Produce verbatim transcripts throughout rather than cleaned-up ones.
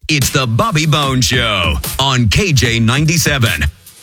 It's the Bobby Bones Show on K J ninety-seven.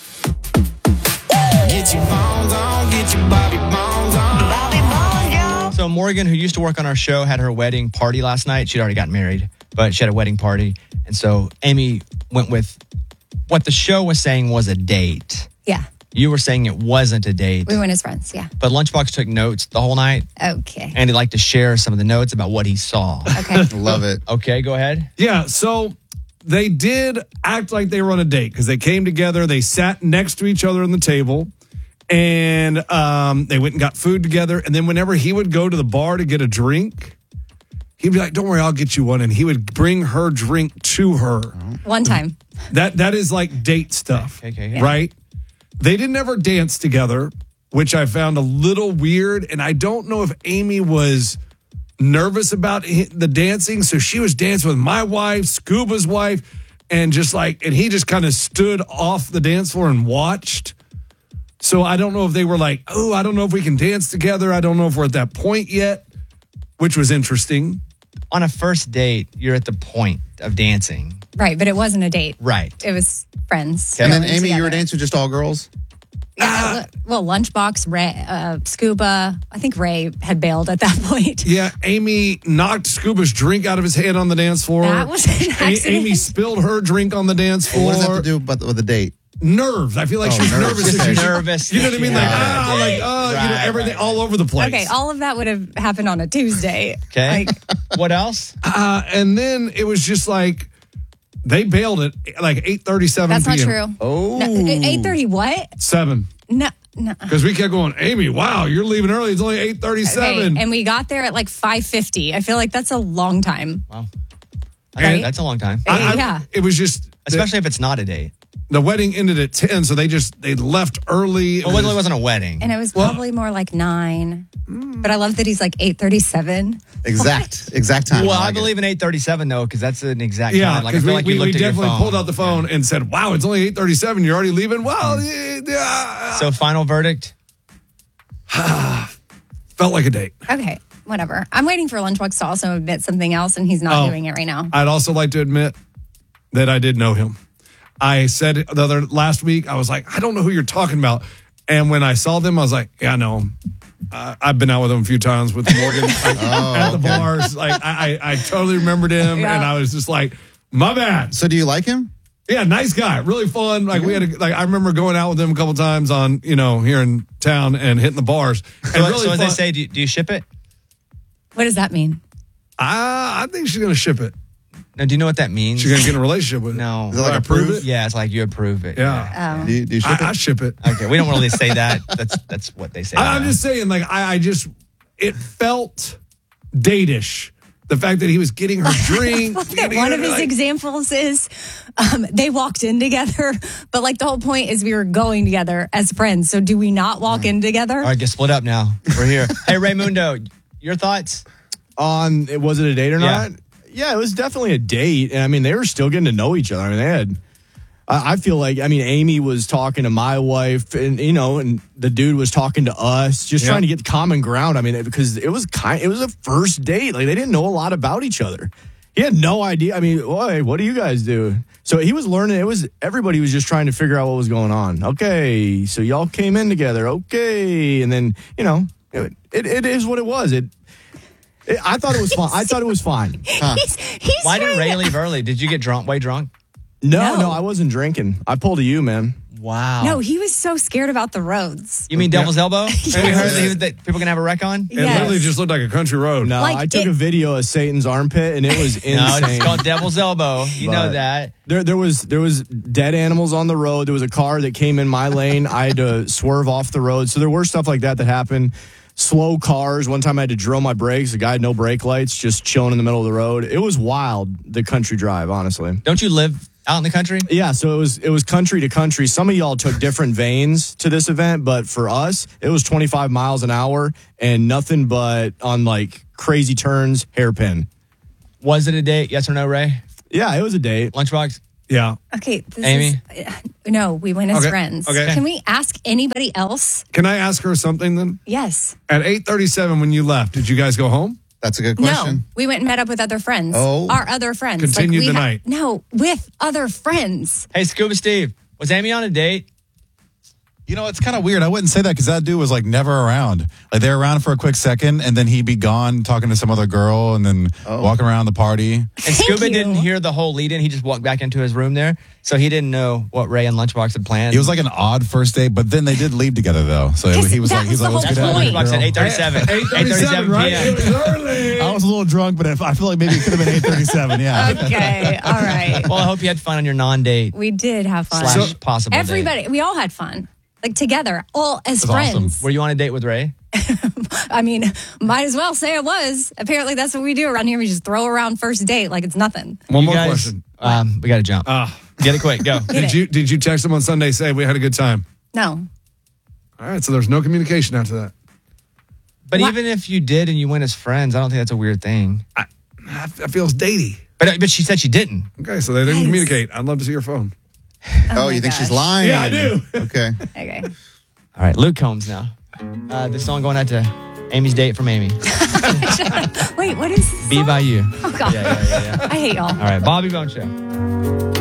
Get your bones on, get your Bobby Bones on. Bobby Bones, yo. So Morgan, who used to work on our show, had her wedding party last night. She'd already gotten married, but she had a wedding party. And so Amy went with what the show was saying was a date. Yeah. You were saying it wasn't a date. We went as friends, yeah. But Lunchbox took notes the whole night. Okay. And he'd like to share some of the notes about what he saw. Okay. Love it. Okay, go ahead. Yeah, so they did act like they were on a date because they came together. They sat next to each other on the table, and um, they went and got food together. And then whenever he would go to the bar to get a drink, he'd be like, "Don't worry, I'll get you one." And he would bring her drink to her. One time. That That is like date stuff, Okay, okay, yeah. right? They didn't ever dance together, which I found a little weird. And I don't know if Amy was nervous about the dancing. So she was dancing with my wife, Scuba's wife, and just like, and he just kind of stood off the dance floor and watched. So I don't know if they were like, oh, I don't know if we can dance together. I don't know if we're at that point yet, which was interesting. On a first date, you're at the point of dancing. Right, but it wasn't a date. Right. It was friends. And then, going Amy, you were together. dancing with just all girls? Yeah, well, Lunchbox, Ray, uh, Scuba. I think Ray had bailed at that point. Yeah, Amy knocked Scuba's drink out of his hand on the dance floor. That was an A- accident. Amy spilled her drink on the dance floor. What does that have to do with, with the date? Nerves. I feel like Oh, she was nerves. nervous. Just She- she- nervous You know what I mean? Like, that she ah, had like, a date. uh, you know, Right, everything right. all over the place. Okay, all of that would have happened on a Tuesday. Okay. Like, What else? Uh, and then it was just like, they bailed it like eight thirty-seven that's not p.m. true. Oh. No, eight thirty what? seven. No, no. Because we kept going, Amy, wow, you're leaving early. It's only eight thirty-seven. Okay, and we got there at like five fifty. I feel like that's a long time. Wow. Right? That's a long time. I- I- yeah. It was just, Especially if it's not a date. the, the wedding ended at ten, so they just, they left early. It Well, it was- wasn't a wedding. And it was Well- probably more like nine. But I love that he's like eight thirty-seven. Exact. Exact time. Well, I, like it. believe in eight thirty-seven, though, because that's an exact Yeah, time. Like, I because feel like we, you we, we looked at your definitely phone. pulled out the phone and said, wow, it's only eight thirty-seven. You're already leaving? Well, yeah, yeah. So, final verdict? Felt like a date. Okay, whatever. I'm waiting for Lunchbox to also admit something else, and he's not Oh. doing it right now. I'd also like to admit that I did know him. I said the other last week, I was like, I don't know who you're talking about. And when I saw them, I was like, yeah, I know him. Uh, I've been out with him a few times with Morgan like, Oh, at the okay. bars. Like I, I, I totally remembered him, Yeah. and I was just like, my bad. So do you like him? Yeah, nice guy, really fun. Like we had, a, like I remember going out with him a couple times on, you know, here in town and hitting the bars. And So, really so as they fun. say, do you, do you ship it? What does that mean? I, I think she's gonna ship it. Now, do you know what that means? She's gonna get in a relationship with it. No. Is it like I a approve proof? it? Yeah, it's like you approve it. Yeah, Um, Do you, do you ship I, I it? ship it. Okay, we don't really say that. That's that's what they say. I, I'm now. just saying, like, I, I just, it felt date-ish. The fact that he was getting her drink. getting One her, of his like- examples is um, they walked in together, but like the whole point is we were going together as friends. So do we not walk in together? All right, get split up now. We're here. Hey, Raymundo, your thoughts? On it was it a date or Yeah. not? Yeah, it was definitely a date. And I mean, they were still getting to know each other. I mean, they had. I, I feel like I mean, Amy was talking to my wife, and you know, and the dude was talking to us, just Yeah. trying to get common ground. I mean, because it was kind, it was a first date. Like they didn't know a lot about each other. He had no idea. I mean, boy, what do you guys do? So he was learning. It was everybody was just trying to figure out what was going on. Okay, so y'all came in together. Okay, and then you know, it, it, it is what it was. It. It, I thought it was fine. I thought it was fine. He's, he's Why did trying Ray to- leave early? Did you get drunk? Way drunk? No, No. no, I wasn't drinking. I pulled a you, man. Wow. No, he was so scared about the roads. You mean Devil's Elbow? Have you Yes. heard that, he- that people can have a wreck on? It Yes. literally just looked like a country road. No, Like I took it- a video of Satan's armpit, and it was insane. No, it's called Devil's Elbow. You know But- that. There, there was there was dead animals on the road. There was a car that came in my lane. I had to swerve off the road. So there were stuff like that that happened. Slow cars. One time I had to drill my brakes. The guy had no brake lights, just chilling in the middle of the road. It was wild, the country drive, honestly. Don't you live out in the country? Yeah, so it was it was country to country. Some of y'all took different veins to this event, but for us, it was twenty-five miles an hour and nothing but on like crazy turns, hairpin. Was it a date? Yes or no, Ray? Yeah, it was a date. Lunchbox? Yeah. Okay, this Amy? is, uh, no, we went as Okay, friends. okay. Can we ask anybody else? Can I ask her something then? Yes. At eight thirty-seven when you left, did you guys go home? That's a good question. No, we went and met up with other friends. Oh. Our other friends. Continued we the ha- night. No, with other friends. Hey, Scuba Steve, was Amy on a date? You know, it's kind of weird. I wouldn't say that because that dude was like never around. Like they were around for a quick second and then he'd be gone talking to some other girl and then Oh. walking around the party. And Thank Scuba you. didn't hear the whole lead in. He just walked back into his room there. So he didn't know what Ray and Lunchbox had planned. It was like an odd first date, but then they did leave together though. So Yes, he was that like, he was was like, the let's whole get out of point. here, Lunchbox at girl. eight thirty-seven. eight thirty-seven, right? It was early. I was a little drunk, but if, I feel like maybe it could have been eight thirty-seven. Yeah. Okay, all right. Well, I hope you had fun on your non-date We did have fun. slash So- possible Everybody, date. we all had fun. Like together, all as That's awesome. friends. Were you on a date with Ray? I mean, might as well say I was. Apparently, that's what we do around here. We just throw around first date like it's nothing. One You more guys- question. Um, we got to jump. Ah. Get it quick. Go. Did it. you did you text him on Sunday say we had a good time? No. All right, so there's no communication after that. But What? even if you did and you went as friends, I don't think that's a weird thing. I, I feels datey. But but she said she didn't. Okay, so they didn't Nice. communicate. I'd love to see your phone. Oh, my you think she's gosh. lying? Yeah, I do. Okay. Okay. All right, Luke Combs now. Uh, this song going out to Amy's date from Amy. Wait, what is this Be song? by you. Oh, God. Yeah, yeah, yeah, yeah. I hate y'all. All right, Bobby Bone Show.